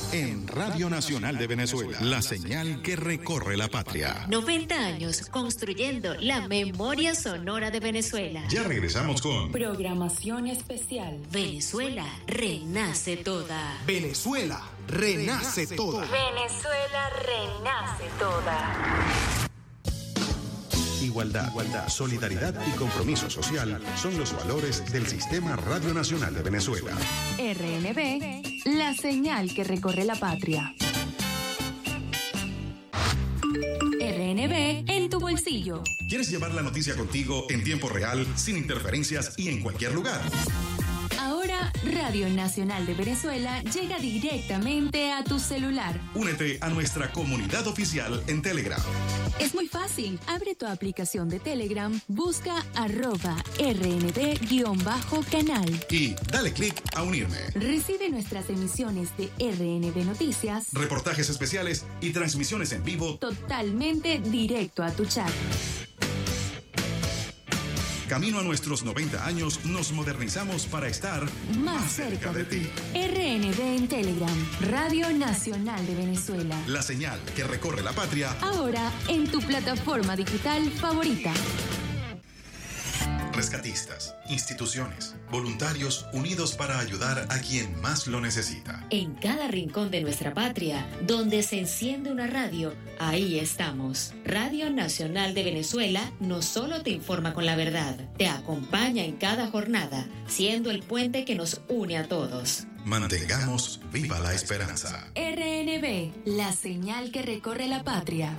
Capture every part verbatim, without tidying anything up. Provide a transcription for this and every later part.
En Radio Nacional de Venezuela, la señal que recorre la patria. noventa años construyendo la memoria sonora de Venezuela. Ya regresamos con programación especial. Venezuela renace toda. Venezuela renace toda. Venezuela renace toda. Igualdad, igualdad, solidaridad y compromiso social son los valores del Sistema Radio Nacional de Venezuela. R N B, la señal que recorre la patria. R N B en tu bolsillo. ¿Quieres llevar la noticia contigo en tiempo real, sin interferencias y en cualquier lugar? Ahora, Radio Nacional de Venezuela llega directamente a tu celular. Únete a nuestra comunidad oficial en Telegram. Es muy fácil. Abre tu aplicación de Telegram, busca arroba rnb-canal. Y dale clic a unirme. Recibe nuestras emisiones de R N B Noticias, reportajes especiales y transmisiones en vivo totalmente directo a tu chat. Camino a nuestros noventa años, nos modernizamos para estar más, más cerca, cerca de ti. R N B en Telegram, Radio Nacional de Venezuela. La señal que recorre la patria. Ahora en tu plataforma digital favorita. Rescatistas, instituciones, voluntarios unidos para ayudar a quien más lo necesita. En cada rincón de nuestra patria, donde se enciende una radio, ahí estamos. Radio Nacional de Venezuela no solo te informa con la verdad, te acompaña en cada jornada, siendo el puente que nos une a todos. Mantengamos viva la esperanza. R N B, la señal que recorre la patria.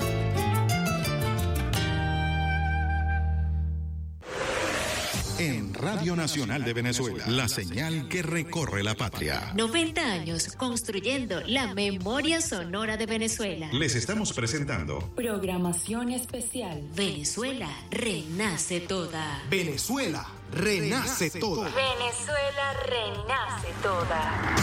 En Radio Nacional de Venezuela, la señal que recorre la patria. noventa años construyendo la memoria sonora de Venezuela. Les estamos presentando programación especial. Venezuela renace toda. Venezuela renace toda. Venezuela renace toda.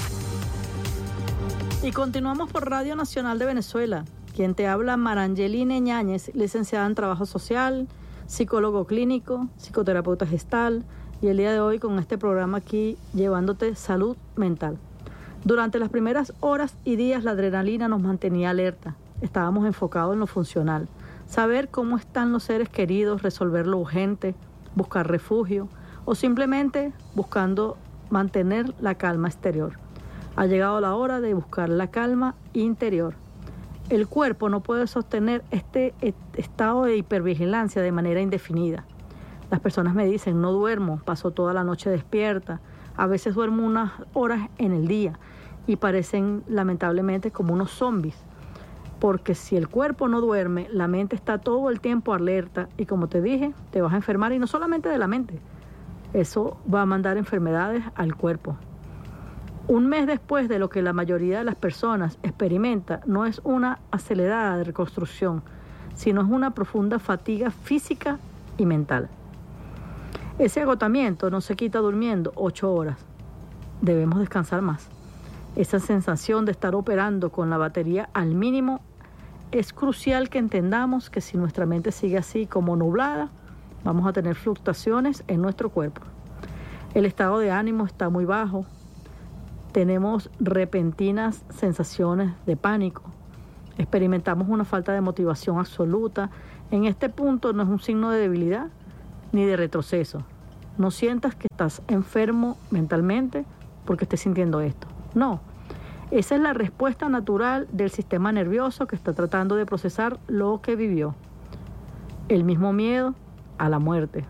Y continuamos por Radio Nacional de Venezuela. Quien te habla, Marangeline Ñáñez, licenciada en Trabajo Social, psicólogo clínico, psicoterapeuta gestal, y el día de hoy con este programa aquí llevándote salud mental. Durante las primeras horas y días la adrenalina nos mantenía alerta. Estábamos enfocados en lo funcional, saber cómo están los seres queridos, resolver lo urgente, buscar refugio o simplemente buscando mantener la calma exterior. Ha llegado la hora de buscar la calma interior. El cuerpo no puede sostener este estado de hipervigilancia de manera indefinida. Las personas me dicen, no duermo, paso toda la noche despierta, a veces duermo unas horas en el día y parecen lamentablemente como unos zombies. Porque si el cuerpo no duerme, la mente está todo el tiempo alerta y como te dije, te vas a enfermar y no solamente de la mente. Eso va a mandar enfermedades al cuerpo. Un mes después de lo que la mayoría de las personas experimenta, no es una acelerada de reconstrucción, sino es una profunda fatiga física y mental. Ese agotamiento no se quita durmiendo ocho horas. Debemos descansar más. Esa sensación de estar operando con la batería al mínimo es crucial que entendamos que si nuestra mente sigue así como nublada, vamos a tener fluctuaciones en nuestro cuerpo. El estado de ánimo está muy bajo. Tenemos repentinas sensaciones de pánico. Experimentamos una falta de motivación absoluta. En este punto no es un signo de debilidad ni de retroceso. No sientas que estás enfermo mentalmente porque estés sintiendo esto. No. Esa es la respuesta natural del sistema nervioso que está tratando de procesar lo que vivió. El mismo miedo a la muerte.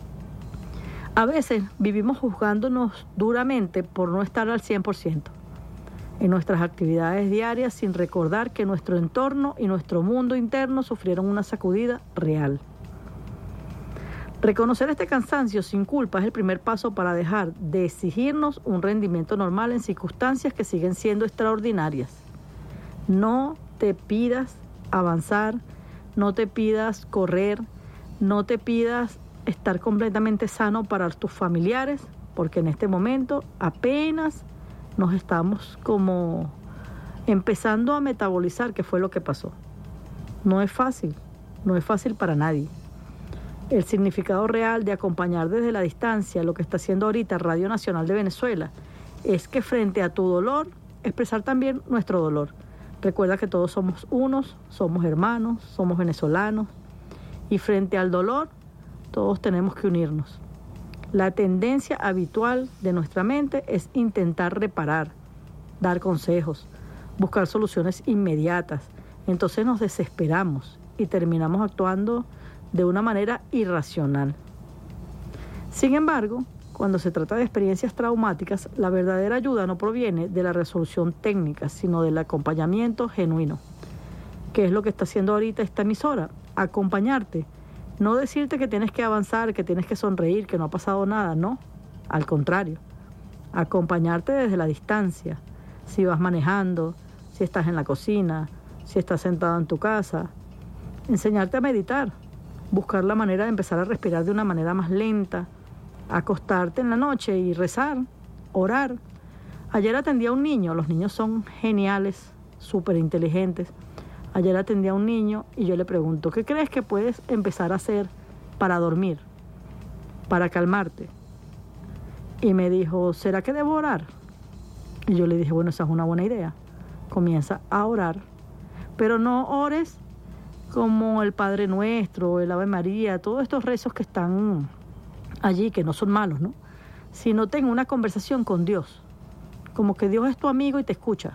A veces vivimos juzgándonos duramente por no estar al cien por ciento en nuestras actividades diarias sin recordar que nuestro entorno y nuestro mundo interno sufrieron una sacudida real. Reconocer este cansancio sin culpa es el primer paso para dejar de exigirnos un rendimiento normal en circunstancias que siguen siendo extraordinarias. No te pidas avanzar, no te pidas correr, no te pidas estar completamente sano para tus familiares, porque en este momento apenas nos estamos como empezando a metabolizar qué fue lo que pasó. No es fácil, no es fácil para nadie. El significado real de acompañar desde la distancia lo que está haciendo ahorita Radio Nacional de Venezuela es que frente a tu dolor expresar también nuestro dolor. Recuerda que todos somos unos, somos hermanos, somos venezolanos y frente al dolor todos tenemos que unirnos. La tendencia habitual de nuestra mente es intentar reparar, dar consejos, buscar soluciones inmediatas. Entonces nos desesperamos y terminamos actuando de una manera irracional. Sin embargo, cuando se trata de experiencias traumáticas, la verdadera ayuda no proviene de la resolución técnica, sino del acompañamiento genuino. ¿Qué es lo que está haciendo ahorita esta emisora? Acompañarte. No decirte que tienes que avanzar, que tienes que sonreír, que no ha pasado nada, no. Al contrario, acompañarte desde la distancia. Si vas manejando, si estás en la cocina, si estás sentado en tu casa. Enseñarte a meditar, buscar la manera de empezar a respirar de una manera más lenta, acostarte en la noche y rezar, orar. Ayer atendí a un niño, los niños son geniales, súper inteligentes. Ayer atendí a un niño y yo le pregunto, ¿qué crees que puedes empezar a hacer para dormir, para calmarte? Y me dijo, ¿será que debo orar? Y yo le dije, bueno, esa es una buena idea. Comienza a orar, pero no ores como el Padre Nuestro, el Ave María, todos estos rezos que están allí, que no son malos, ¿no? Sino ten una conversación con Dios, como que Dios es tu amigo y te escucha.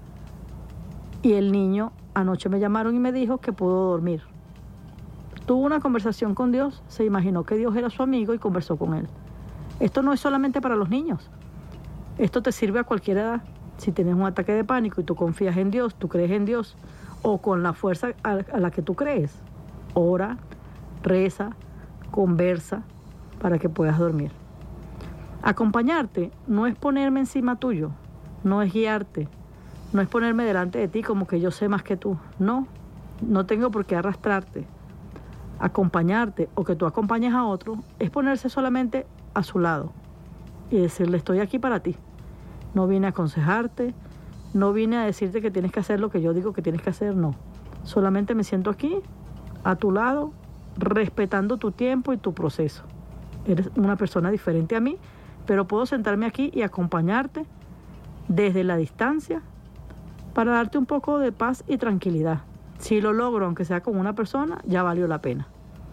Y el niño, anoche me llamaron y me dijo que pudo dormir. Tuvo una conversación con Dios, se imaginó que Dios era su amigo y conversó con él. Esto no es solamente para los niños. Esto te sirve a cualquier edad. Si tienes un ataque de pánico y tú confías en Dios, tú crees en Dios, o con la fuerza a la que tú crees, ora, reza, conversa para que puedas dormir. Acompañarte no es ponerme encima tuyo, no es guiarte, no es ponerme delante de ti como que yo sé más que tú. No, no tengo por qué arrastrarte. Acompañarte o que tú acompañes a otro es ponerse solamente a su lado y decirle, estoy aquí para ti. No vine a aconsejarte, no vine a decirte que tienes que hacer lo que yo digo que tienes que hacer, no. Solamente me siento aquí, a tu lado, respetando tu tiempo y tu proceso. Eres una persona diferente a mí, pero puedo sentarme aquí y acompañarte desde la distancia para darte un poco de paz y tranquilidad. Si lo logro, aunque sea con una persona, ya valió la pena.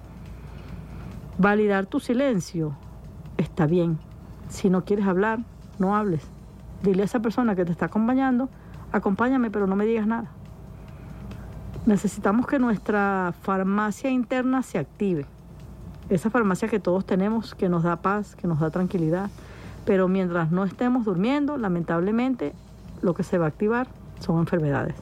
Validar tu silencio está bien. Si no quieres hablar, no hables. Dile a esa persona que te está acompañando, acompáñame, pero no me digas nada. Necesitamos que nuestra farmacia interna se active. Esa farmacia que todos tenemos, que nos da paz, que nos da tranquilidad. Pero mientras no estemos durmiendo, lamentablemente, lo que se va a activar son enfermedades.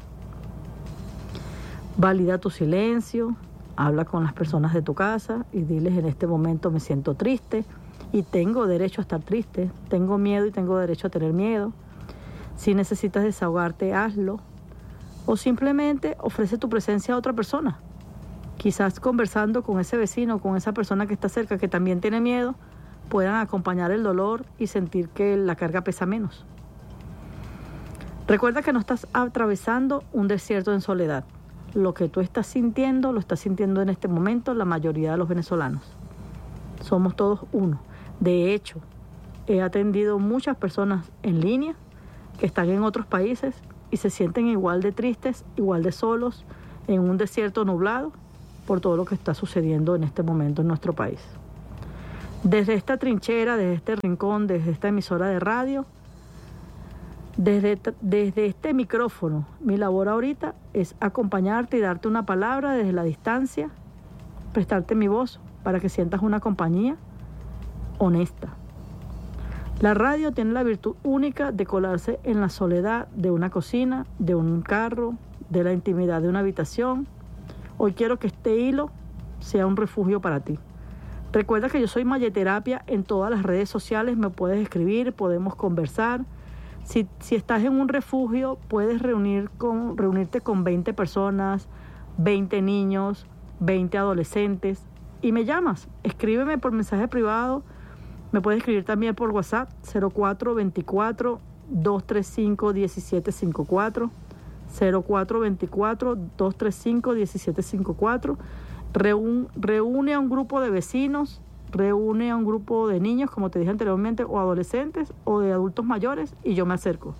Valida tu silencio, habla con las personas de tu casa y diles, en este momento me siento triste y tengo derecho a estar triste, tengo miedo y tengo derecho a tener miedo. Si necesitas desahogarte, hazlo. O simplemente ofrece tu presencia a otra persona. Quizás conversando con ese vecino, con esa persona que está cerca, que también tiene miedo, puedan acompañar el dolor y sentir que la carga pesa menos. Recuerda que no estás atravesando un desierto en soledad. Lo que tú estás sintiendo, lo estás sintiendo en este momento la mayoría de los venezolanos. Somos todos uno. De hecho, he atendido muchas personas en línea que están en otros países y se sienten igual de tristes, igual de solos, en un desierto nublado por todo lo que está sucediendo en este momento en nuestro país. Desde esta trinchera, desde este rincón, desde esta emisora de radio, desde, desde este micrófono, mi labor ahorita es acompañarte y darte una palabra desde la distancia, prestarte mi voz para que sientas una compañía honesta. La radio tiene la virtud única de colarse en la soledad de una cocina, de un carro, de la intimidad de una habitación. Hoy quiero que este hilo sea un refugio para ti. Recuerda que yo soy Mayetterapia en todas las redes sociales, me puedes escribir, podemos conversar. Si, si estás en un refugio, puedes reunir con, reunirte con veinte personas, veinte niños, veinte adolescentes y me llamas. Escríbeme por mensaje privado. Me puedes escribir también por WhatsApp cero cuatro veinticuatro, doscientos treinta y cinco, diecisiete cincuenta y cuatro, cero cuatro veinticuatro, doscientos treinta y cinco, diecisiete cincuenta y cuatro. Reún, reúne a un grupo de vecinos, reúne a un grupo de niños, como te dije anteriormente, o adolescentes o de adultos mayores y yo me acerco.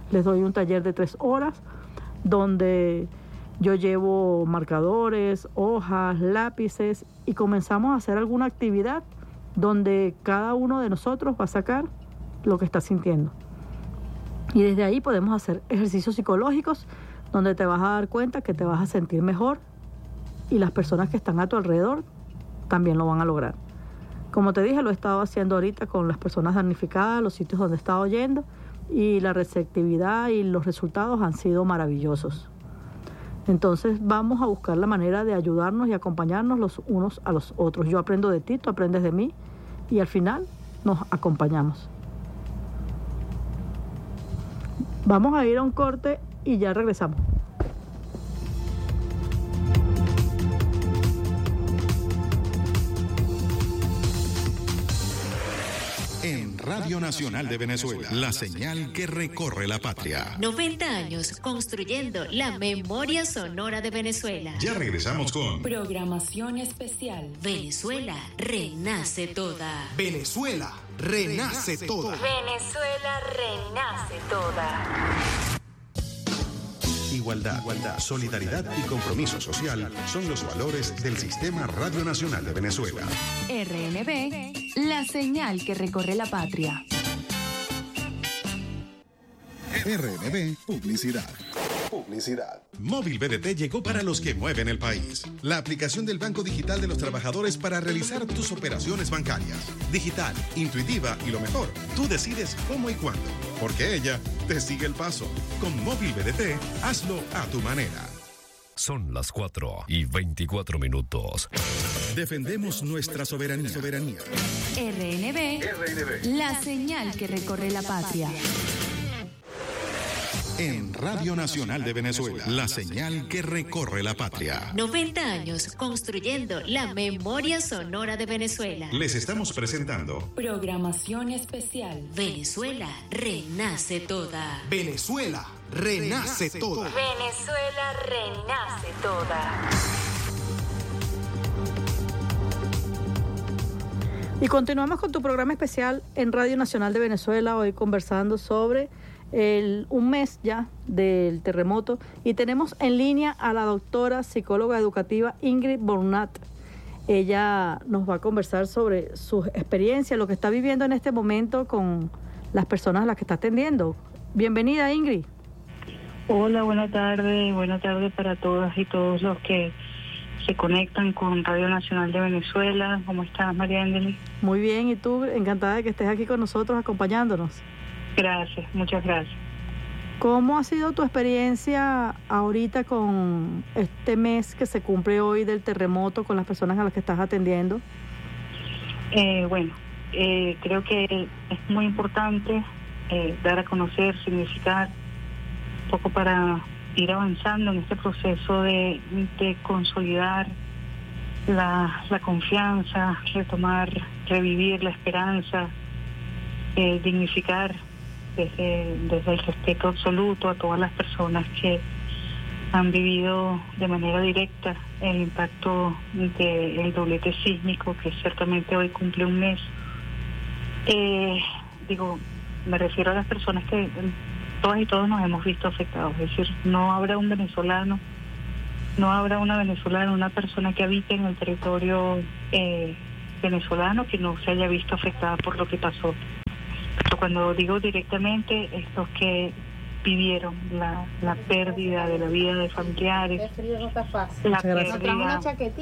Les doy un taller de tres horas donde yo llevo marcadores, hojas, lápices y comenzamos a hacer alguna actividad donde cada uno de nosotros va a sacar lo que está sintiendo. Y desde ahí podemos hacer ejercicios psicológicos donde te vas a dar cuenta que te vas a sentir mejor y las personas que están a tu alrededor también lo van a lograr. Como te dije, lo he estado haciendo ahorita con las personas damnificadas, los sitios donde he estado yendo, y la receptividad y los resultados han sido maravillosos. Entonces vamos a buscar la manera de ayudarnos y acompañarnos los unos a los otros. Yo aprendo de ti, tú aprendes de mí y al final nos acompañamos. Vamos a ir a un corte y ya regresamos. En Radio Nacional de Venezuela, la señal que recorre la patria. noventa años construyendo la memoria sonora de Venezuela. Ya regresamos con Programación especial. Venezuela renace toda. Venezuela renace toda. Venezuela renace toda. Igualdad, igualdad, solidaridad y compromiso social son los valores del Sistema Radio Nacional de Venezuela. R N B, la señal que recorre la patria. R N B Publicidad. Publicidad. Móvil B D T llegó para los que mueven el país. La aplicación del Banco Digital de los Trabajadores para realizar tus operaciones bancarias. Digital, intuitiva y lo mejor, tú decides cómo y cuándo, porque ella te sigue el paso. Con Móvil B D T, hazlo a tu manera. Son las cuatro y veinticuatro minutos. Defendemos nuestra soberanía. soberanía. R N B, R N B, la señal que recorre la patria. En Radio Nacional de Venezuela, la señal que recorre la patria. noventa años construyendo la memoria sonora de Venezuela. Les estamos presentando Programación especial. Venezuela renace toda. Venezuela renace toda. Venezuela renace toda. Y continuamos con tu programa especial en Radio Nacional de Venezuela, hoy conversando sobre el, un mes ya del terremoto, y tenemos en línea a la doctora psicóloga educativa Ingrid Bornat. Ella nos va a conversar sobre su experiencia, lo que está viviendo en este momento con las personas a las que está atendiendo. Bienvenida, Ingrid. Hola, buenas tardes, buenas tardes para todas y todos los que se conectan con Radio Nacional de Venezuela. ¿Cómo estás, María Ángel? Muy bien, y tú, encantada de que estés aquí con nosotros acompañándonos. Gracias, muchas gracias. ¿Cómo ha sido tu experiencia ahorita con este mes que se cumple hoy del terremoto, con las personas a las que estás atendiendo? Eh, bueno, eh, creo que es muy importante eh, dar a conocer, significar, un poco para ir avanzando en este proceso de, de consolidar la, la confianza, retomar, revivir la esperanza, eh, dignificar desde, desde el respeto absoluto a todas las personas que han vivido de manera directa el impacto del doblete sísmico, que ciertamente hoy cumple un mes. Eh, digo, me refiero a las personas que todas y todos nos hemos visto afectados, es decir, no habrá un venezolano, no habrá una venezolana, una persona que habite en el territorio eh, venezolano que no se haya visto afectada por lo que pasó. Pero cuando digo directamente, estos que vivieron la, la pérdida de la vida de familiares, la pérdida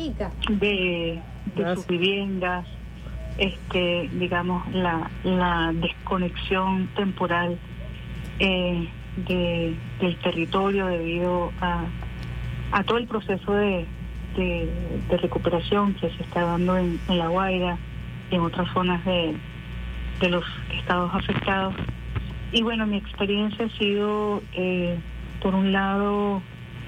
de, de sus viviendas, este, digamos, la, la desconexión temporal Eh, de, del territorio debido a, a todo el proceso de, de, de recuperación que se está dando en, en La Guaira y en otras zonas de, de los estados afectados. Y bueno, mi experiencia ha sido, eh, por un lado,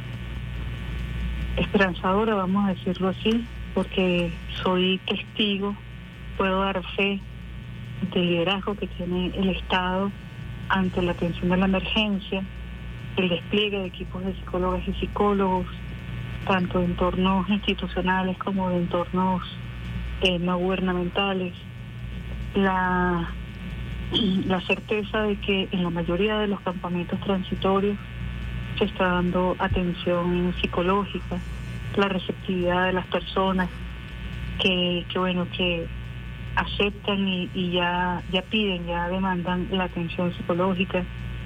esperanzadora, vamos a decirlo así, porque soy testigo, puedo dar fe del liderazgo que tiene el Estado ante la atención de la emergencia, el despliegue de equipos de psicólogas y psicólogos, tanto de entornos institucionales como de entornos eh, no gubernamentales, la la certeza de que en la mayoría de los campamentos transitorios se está dando atención psicológica, la receptividad de las personas que, que bueno, que aceptan y, y ya, ya piden, ya demandan la atención psicológica,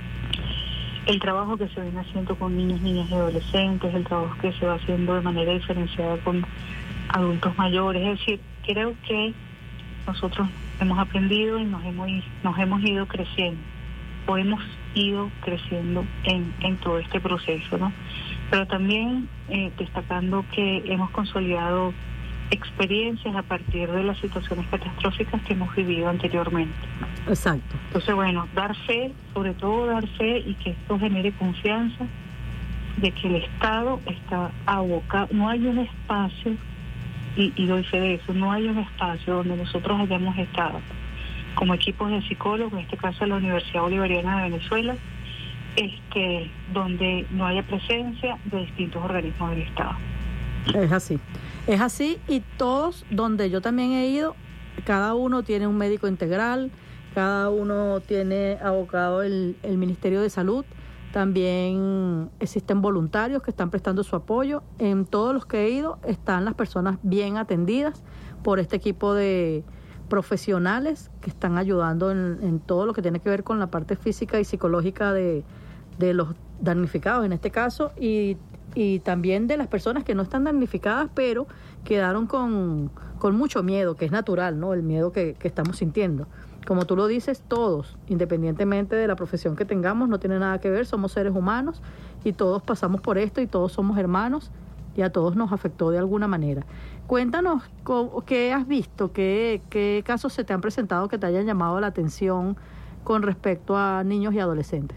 el trabajo que se viene haciendo con niños, niñas y adolescentes, el trabajo que se va haciendo de manera diferenciada con adultos mayores. Es decir, creo que nosotros hemos aprendido y nos hemos, nos hemos ido creciendo, o hemos ido creciendo en, en todo este proceso, ¿no? Pero también eh, destacando que hemos consolidado experiencias a partir de las situaciones catastróficas que hemos vivido anteriormente. Exacto. Entonces, bueno, dar fe, sobre todo dar fe y que esto genere confianza de que el Estado está abocado, no hay un espacio, y, y doy fe de eso, no hay un espacio donde nosotros hayamos estado como equipos de psicólogos, en este caso la Universidad Bolivariana de Venezuela, este, donde no haya presencia de distintos organismos del Estado. Es así, es así y todos, donde yo también he ido, cada uno tiene un médico integral, cada uno tiene abocado el, el Ministerio de Salud, también existen voluntarios que están prestando su apoyo. En todos los que he ido están las personas bien atendidas por este equipo de profesionales que están ayudando en, en todo lo que tiene que ver con la parte física y psicológica de, de los damnificados en este caso, y y también de las personas que no están damnificadas, pero quedaron con, con mucho miedo, que es natural, ¿no? El miedo que, que estamos sintiendo. Como tú lo dices, todos, independientemente de la profesión que tengamos, no tiene nada que ver, somos seres humanos y todos pasamos por esto y todos somos hermanos y a todos nos afectó de alguna manera. Cuéntanos qué has visto, qué, qué casos se te han presentado que te hayan llamado la atención con respecto a niños y adolescentes.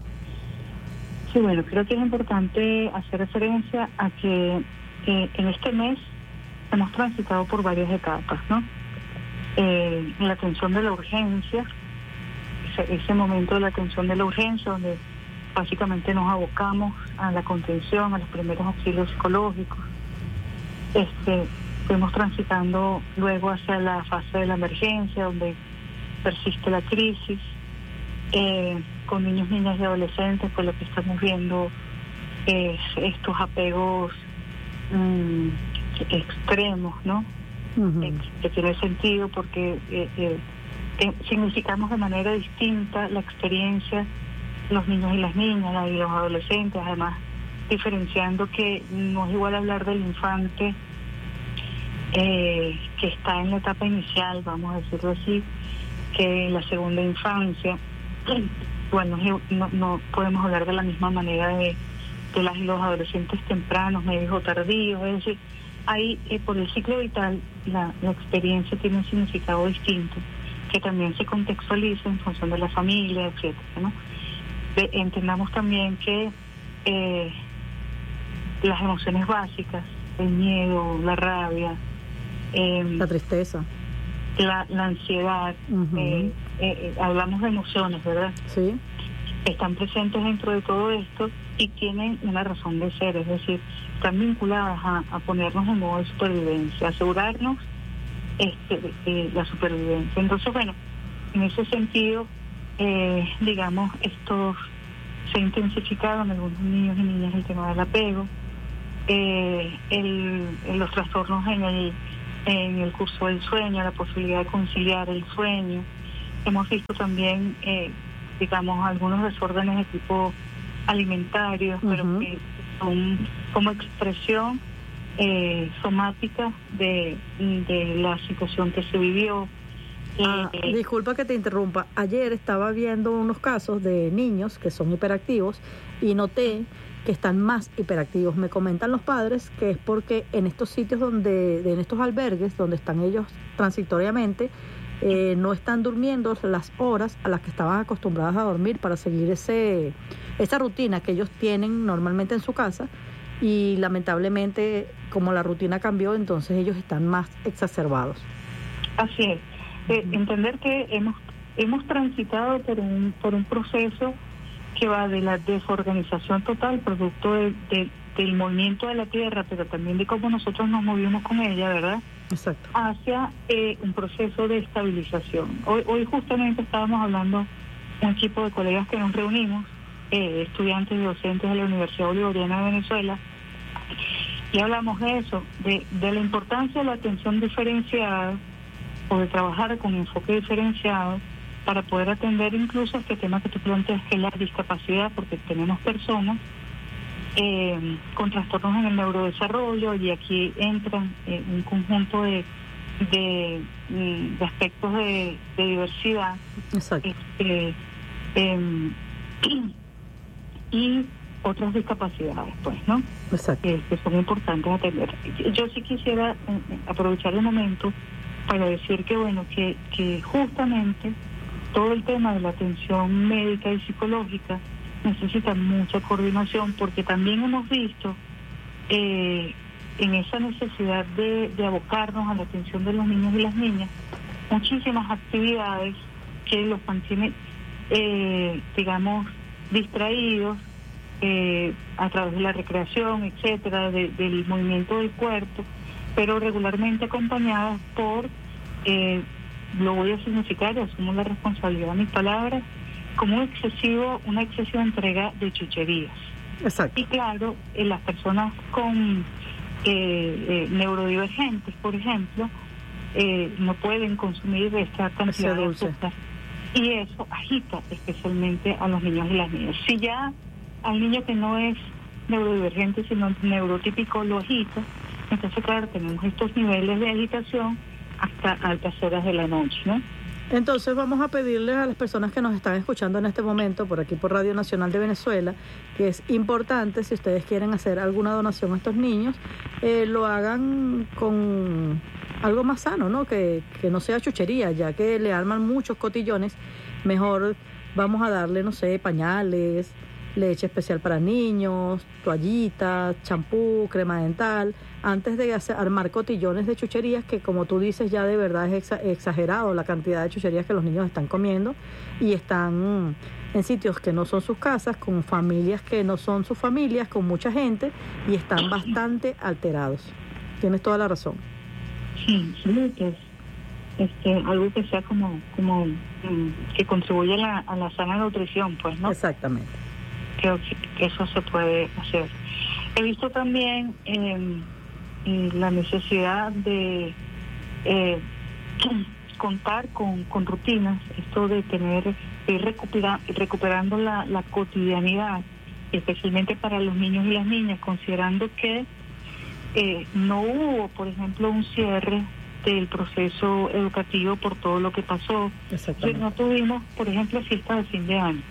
Sí, bueno, creo que es importante hacer referencia a que eh, en este mes hemos transitado por varias etapas, ¿no? Eh, la atención de la urgencia, ese, ese momento de la atención de la urgencia, donde básicamente nos abocamos a la contención, a los primeros auxilios psicológicos. Este, fuimos transitando luego hacia la fase de la emergencia, donde persiste la crisis. Eh, con niños, niñas y adolescentes, pues lo que estamos viendo es estos apegos mmm, extremos, ¿no? Uh-huh. Eh, que tiene sentido porque eh, eh, eh, significamos de manera distinta la experiencia de los niños y las niñas y los adolescentes, además diferenciando que no es igual hablar del infante eh, que está en la etapa inicial, vamos a decirlo así, que en la segunda infancia. Bueno, no, no podemos hablar de la misma manera de, de las, los adolescentes tempranos, medios o tardíos. Es decir, ahí eh, por el ciclo vital la, la experiencia tiene un significado distinto, que también se contextualiza en función de la familia, etcétera, ¿no? De, entendamos también que eh, las emociones básicas, el miedo, la rabia, eh, la tristeza, la, la ansiedad, uh-huh. eh, eh, hablamos de emociones, ¿verdad? Sí. Están presentes dentro de todo esto y tienen una razón de ser, es decir, están vinculadas a, a ponernos en modo de supervivencia, asegurarnos este, eh, la supervivencia. Entonces, bueno, en ese sentido, eh, digamos, esto se ha intensificado en algunos niños y niñas el tema del apego, eh, el, el, los trastornos en el en el curso del sueño, la posibilidad de conciliar el sueño. Hemos visto también, eh, digamos, algunos desórdenes de tipo alimentario, uh-huh. pero que son como expresión eh, somática de, de la situación que se vivió. Ah, eh, disculpa que te interrumpa. Ayer estaba viendo unos casos de niños que son hiperactivos y noté que están más hiperactivos. Me comentan los padres que es porque en estos sitios donde, en estos albergues donde están ellos transitoriamente, eh, no están durmiendo las horas a las que estaban acostumbradas a dormir para seguir ese esa rutina que ellos tienen normalmente en su casa, y lamentablemente como la rutina cambió, entonces ellos están más exacerbados. Así es. Eh, uh-huh. Entender que hemos hemos transitado por un por un proceso que va de la desorganización total, producto de, de, del movimiento de la tierra, pero también de cómo nosotros nos movimos con ella, ¿verdad? Exacto. hacia eh, un proceso de estabilización. Hoy, hoy justamente estábamos hablando un equipo de colegas que nos reunimos, eh, estudiantes y docentes de la Universidad Bolivariana de Venezuela, y hablamos de eso, de, de la importancia de la atención diferenciada o de trabajar con enfoque diferenciado para poder atender incluso este tema que tú planteas, que es la discapacidad, porque tenemos personas eh, con trastornos en el neurodesarrollo, y aquí entran eh, un conjunto de, de, de aspectos de, de diversidad. Exacto. Este, eh, y otras discapacidades, pues, ¿no? Exacto. Eh, que son importantes atender. Yo sí quisiera eh, aprovechar el momento para decir que, bueno, que, que justamente todo el tema de la atención médica y psicológica necesita mucha coordinación, porque también hemos visto eh, en esa necesidad de, de abocarnos a la atención de los niños y las niñas muchísimas actividades que los mantienen, eh, digamos, distraídos eh, a través de la recreación, etcétera, de, del movimiento del cuerpo, pero regularmente acompañadas por, eh, lo voy a significar, y asumo la responsabilidad de mis palabras, como un excesivo, una excesiva entrega de chucherías. Exacto. Y claro, eh, las personas con eh, eh, neurodivergentes, por ejemplo, eh, no pueden consumir esta cantidad de azúcar. Y eso agita especialmente a los niños y las niñas. Si ya al niño que no es neurodivergente, sino neurotípico, lo agita, entonces, claro, tenemos estos niveles de agitación hasta altas horas de la noche, ¿no? Entonces vamos a pedirles a las personas que nos están escuchando en este momento por aquí por Radio Nacional de Venezuela, que es importante, si ustedes quieren hacer alguna donación a estos niños, eh, lo hagan con algo más sano, ¿no? Que, que no sea chuchería, ya que le arman muchos cotillones. Mejor vamos a darle, no sé, pañales, leche especial para niños, toallitas, champú, crema dental, antes de hacer, armar cotillones de chucherías, que como tú dices ya de verdad es exa- exagerado la cantidad de chucherías que los niños están comiendo, y están en sitios que no son sus casas, con familias que no son sus familias, con mucha gente, y están bastante alterados. Tienes toda la razón. Sí, sí, que es este, algo que sea como, como mm, que contribuye a la, a la sana nutrición, pues, ¿no? Exactamente. Creo que eso se puede hacer. He visto también eh, eh, la necesidad de eh, contar con, con rutinas, esto de tener, ir recupera, recuperando la, la cotidianidad, especialmente para los niños y las niñas, considerando que eh, no hubo, por ejemplo, un cierre del proceso educativo por todo lo que pasó. Exactamente. No tuvimos, por ejemplo, fiestas de fin de año.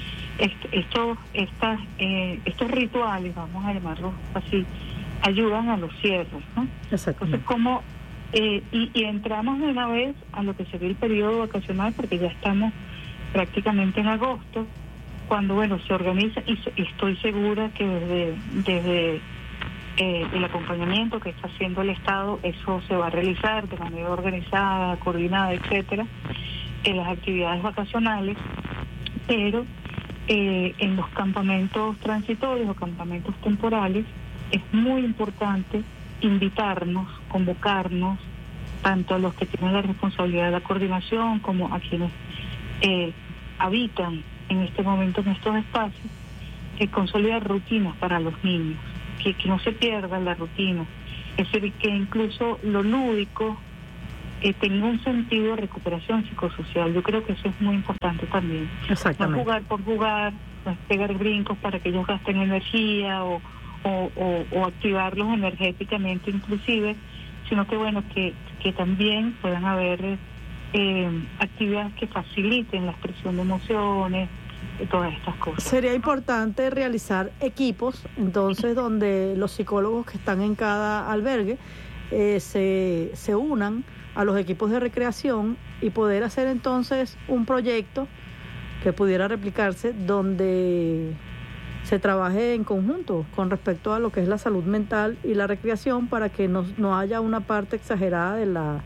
Estos, estas, eh, estos rituales, vamos a llamarlos así, ayudan a los cierres, ¿no? Exactamente. Entonces, como, eh, y, y entramos de una vez a lo que sería el periodo vacacional, porque ya estamos prácticamente en agosto, cuando, bueno, se organiza, y, y estoy segura que desde, desde eh, el acompañamiento que está haciendo el Estado, eso se va a realizar de manera organizada, coordinada, etcétera, en las actividades vacacionales, pero Eh, en los campamentos transitorios o campamentos temporales es muy importante invitarnos, convocarnos, tanto a los que tienen la responsabilidad de la coordinación como a quienes eh, habitan en este momento en estos espacios, que consolidar rutinas para los niños, que, que no se pierda la rutina, es decir, que incluso lo lúdico Eh, tenga un sentido de recuperación psicosocial. Yo creo que eso es muy importante también. Exactamente. No jugar por jugar, no es pegar brincos para que ellos gasten energía o, o, o, o activarlos energéticamente inclusive, sino que bueno, que, que también puedan haber eh, actividades que faciliten la expresión de emociones, y todas estas cosas. Sería importante realizar equipos, entonces, donde los psicólogos que están en cada albergue eh, se, se unan a los equipos de recreación y poder hacer entonces un proyecto que pudiera replicarse donde se trabaje en conjunto con respecto a lo que es la salud mental y la recreación, para que no, no haya una parte exagerada de la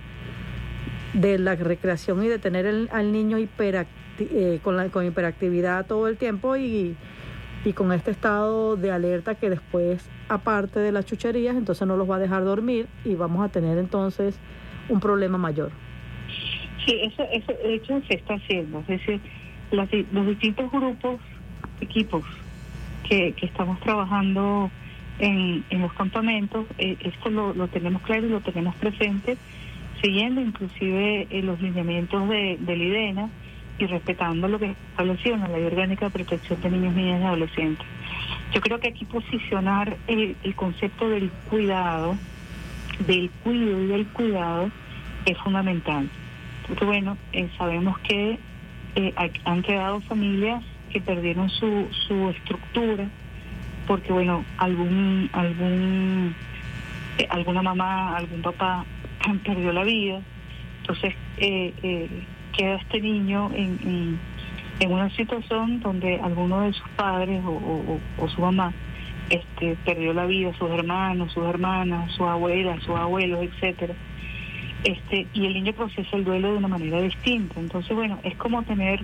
de la recreación y de tener el, al niño hiperacti, eh, con, la, con hiperactividad todo el tiempo y, y con este estado de alerta que después, aparte de las chucherías, entonces no los va a dejar dormir y vamos a tener entonces un problema mayor. Sí, eso, eso de hecho se está haciendo, es decir, las, los distintos grupos, equipos que, que estamos trabajando en, en los campamentos, eh, esto lo, lo tenemos claro y lo tenemos presente, siguiendo inclusive eh, los lineamientos de, del IDENA y respetando lo que estableció en la Ley Orgánica de Protección de Niños, Niñas y Adolescentes. Yo creo que aquí posicionar el, el concepto del cuidado, del cuido y del cuidado es fundamental. Porque bueno, eh, sabemos que eh, han quedado familias que perdieron su, su estructura porque bueno, algún algún eh, alguna mamá, algún papá perdió la vida, entonces eh, eh, queda este niño en, en, en una situación donde alguno de sus padres o, o, o su mamá este perdió la vida, sus hermanos, sus hermanas, sus abuelas, sus abuelos, etcétera. Este, y el niño procesa el duelo de una manera distinta. Entonces, bueno, es como tener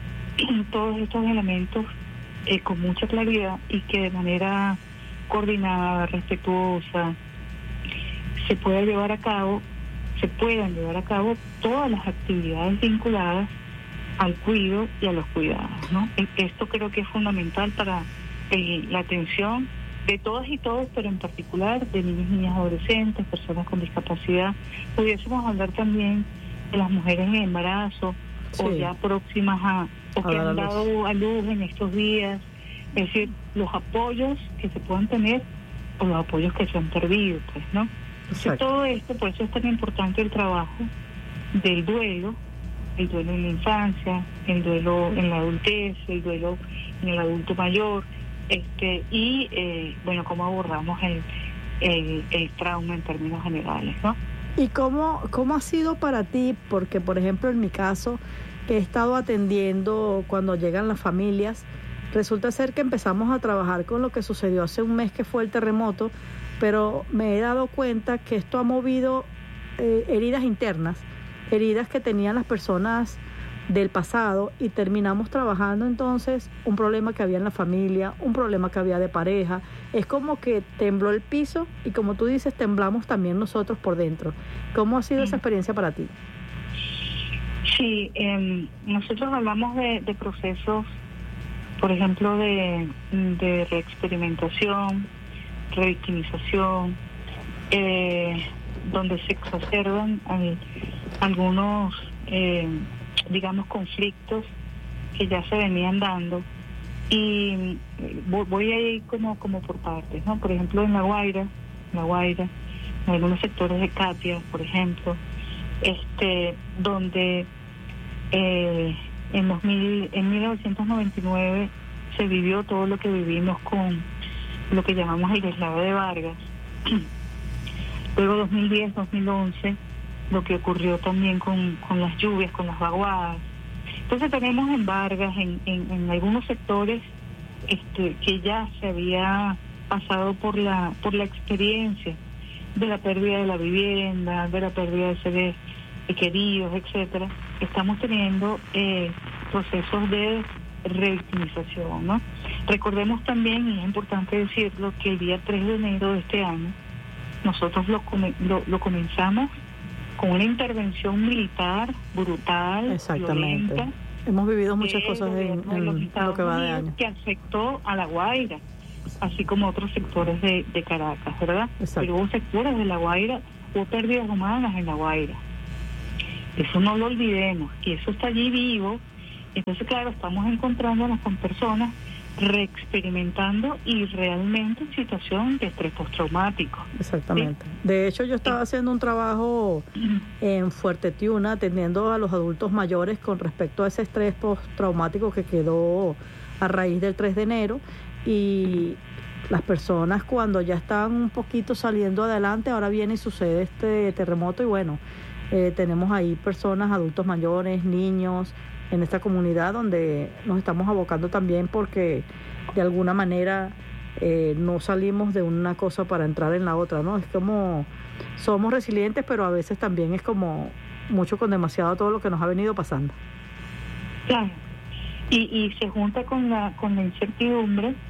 todos estos elementos eh, con mucha claridad y que de manera coordinada, respetuosa, se pueda llevar a cabo, se puedan llevar a cabo todas las actividades vinculadas al cuidado y a los cuidados, ¿no? Esto creo que es fundamental para el, la atención de todas y todos, pero en particular de niños, niñas, adolescentes, personas con discapacidad. Pudiésemos hablar también de las mujeres en embarazo, sí, o ya próximas a, o que han dado a luz en estos días, es decir, los apoyos que se puedan tener o los apoyos que se han perdido, pues, ¿no? Entonces, todo esto, por eso es tan importante el trabajo del duelo, el duelo en la infancia, el duelo en la adultez, el duelo en el adulto mayor, este y eh, bueno, cómo abordamos el, el el trauma en términos generales, ¿no? ¿Y cómo cómo ha sido para ti? Porque, por ejemplo, en mi caso, que he estado atendiendo cuando llegan las familias, resulta ser que empezamos a trabajar con lo que sucedió hace un mes, que fue el terremoto, pero me he dado cuenta que esto ha movido eh, heridas internas, heridas que tenían las personas del pasado, y terminamos trabajando entonces un problema que había en la familia, un problema que había de pareja. Es como que tembló el piso y, como tú dices, temblamos también nosotros por dentro. ¿Cómo ha sido esa experiencia para ti? Sí, eh, nosotros hablamos de, de procesos, por ejemplo, de, de reexperimentación, revictimización, eh, donde se exacerban al, algunos eh, digamos, conflictos que ya se venían dando, y voy a ir como como por partes, ¿no? Por ejemplo, en La Guaira, La Guaira, en algunos sectores de Katia, por ejemplo, este donde eh, en dos mil, en mil novecientos noventa y nueve se vivió todo lo que vivimos con lo que llamamos el deslave de Vargas. Luego dos mil diez, dos mil once, lo que ocurrió también con, con las lluvias, con las vaguadas. Entonces tenemos en Vargas, en, en, en algunos sectores este, que ya se había pasado por la por la experiencia de la pérdida de la vivienda, de la pérdida de seres queridos, etcétera. Estamos teniendo eh, procesos de revictimización, ¿no? Recordemos también, y es importante decirlo, que el día tres de enero de este año nosotros lo, lo, lo comenzamos con una intervención militar brutal, exactamente, violenta. Hemos vivido muchas cosas en, en lo que va de año, que afectó a La Guaira, así como otros sectores de, de Caracas, ¿verdad? Exacto. Pero hubo sectores de La Guaira, hubo pérdidas humanas en La Guaira. Eso no lo olvidemos, y eso está allí vivo. Entonces, claro, estamos encontrándonos con personas reexperimentando y realmente en situación de estrés postraumático. Exactamente. ¿Sí? De hecho, yo estaba haciendo un trabajo en Fuerte Tiuna, atendiendo a los adultos mayores con respecto a ese estrés postraumático que quedó a raíz del tres de enero, y las personas, cuando ya están un poquito saliendo adelante, ahora viene y sucede este terremoto, y bueno, eh, tenemos ahí personas, adultos mayores, niños, en esta comunidad donde nos estamos abocando también, porque de alguna manera eh, no salimos de una cosa para entrar en la otra, ¿no? Es como, somos resilientes, pero a veces también es como mucho con demasiado todo lo que nos ha venido pasando. Claro, y, y se junta con la con la incertidumbre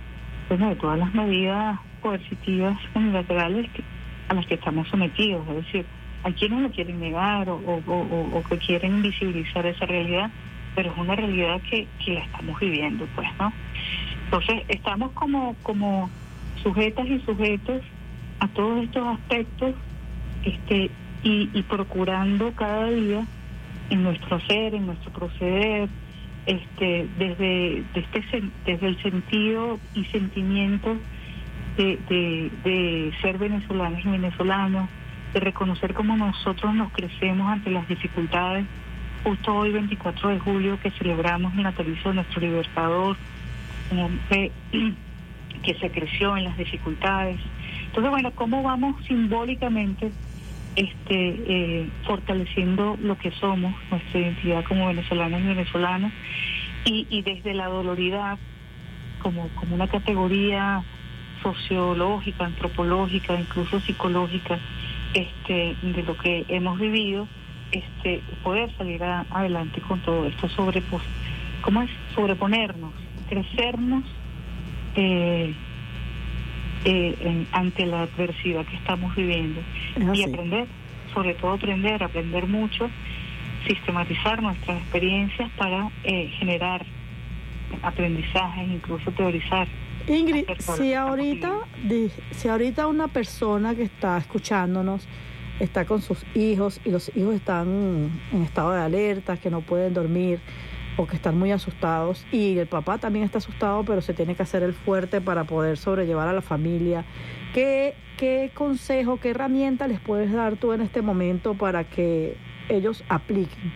bueno, de todas las medidas coercitivas unilaterales que, a las que estamos sometidos. Es decir, hay quienes lo quieren negar o, o, o, o que quieren invisibilizar esa realidad, pero es una realidad que, que la estamos viviendo, pues, ¿no? Entonces, estamos como, como sujetas y sujetos a todos estos aspectos, este, y, y procurando cada día en nuestro ser, en nuestro proceder, este, desde, desde, desde el sentido y sentimiento de, de, de ser venezolanos y venezolanos, de reconocer cómo nosotros nos crecemos ante las dificultades. Justo hoy, veinticuatro de julio, que celebramos el natalicio de nuestro libertador, un hombre que se creció en las dificultades. Entonces, bueno, cómo vamos simbólicamente este eh, fortaleciendo lo que somos, nuestra identidad como venezolanos y venezolanos, y, y desde la doloridad como, como una categoría sociológica, antropológica, incluso psicológica, este de lo que hemos vivido, este poder salir a, adelante con todo esto, sobre pues, ¿cómo es? Sobreponernos, crecernos eh, eh, en, ante la adversidad que estamos viviendo y aprender, sobre todo aprender, aprender mucho, sistematizar nuestras experiencias para eh, generar aprendizajes, incluso teorizar. Ingrid, si ahorita, si ahorita una persona que está escuchándonos está con sus hijos y los hijos están en estado de alerta, que no pueden dormir o que están muy asustados, y el papá también está asustado, pero se tiene que hacer el fuerte para poder sobrellevar a la familia, ¿qué, qué consejo, qué herramienta les puedes dar tú en este momento para que ellos apliquen?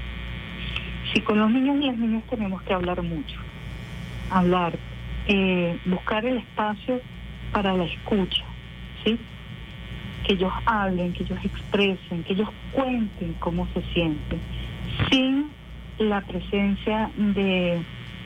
Sí, con los niños y las niñas tenemos que hablar mucho, hablar, eh, buscar el espacio para la escucha, ¿sí? Que ellos hablen, que ellos expresen, que ellos cuenten cómo se sienten, sin la presencia de,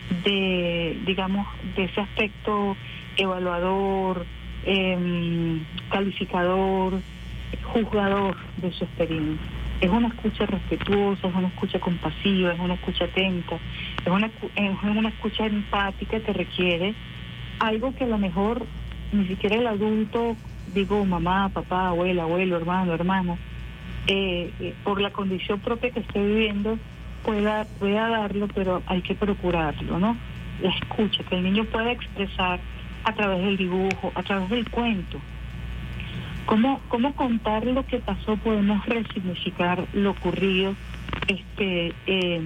de digamos, de ese aspecto evaluador, eh, calificador, juzgador de su experiencia. Es una escucha respetuosa, es una escucha compasiva, es una escucha atenta, es una, es una escucha empática que requiere algo que a lo mejor ni siquiera el adulto, digo mamá, papá, abuela, abuelo, hermano, hermana, eh, eh, por la condición propia que esté viviendo, pueda, pueda darlo, pero hay que procurarlo, ¿no? La escucha, que el niño pueda expresar a través del dibujo, a través del cuento. ¿Cómo, cómo contar lo que pasó? Podemos resignificar lo ocurrido, este, eh,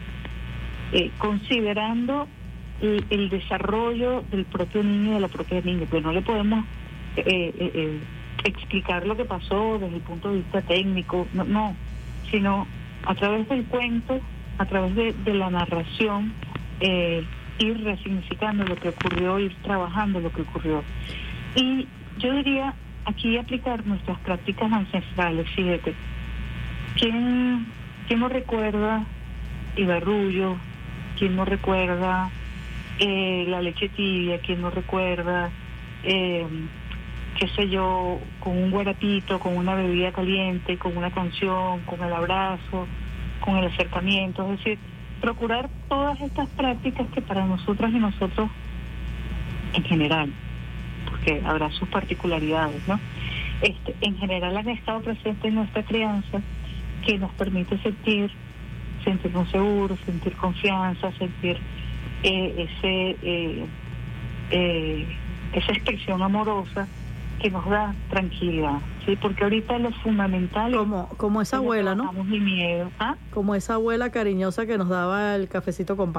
eh, considerando el, el desarrollo del propio niño y de la propia niña, pues no le podemos eh, eh, eh, explicar lo que pasó desde el punto de vista técnico, no, no sino a través del cuento, a través de, de la narración, eh, ir resignificando lo que ocurrió, ir trabajando lo que ocurrió. Y yo diría, aquí aplicar nuestras prácticas ancestrales, fíjate. ¿Quién, quién no recuerda el barrullo? ¿Quién no recuerda eh, la leche tibia? ¿Quién no recuerda, eh, qué sé yo, con un guarapito, con una bebida caliente, con una canción, con el abrazo, con el acercamiento? Es decir, procurar todas estas prácticas que para nosotras y nosotros en general, porque habrá sus particularidades, ¿no? Este, en general han estado presentes en nuestra crianza, que nos permite sentir, sentirnos seguros, sentir confianza, sentir eh, ese eh, eh, esa expresión amorosa que nos da tranquilidad, ¿sí? Porque ahorita lo fundamental como como esa abuela, ¿no? El miedo, ¿ah? Como esa abuela cariñosa que nos daba el cafecito con pan.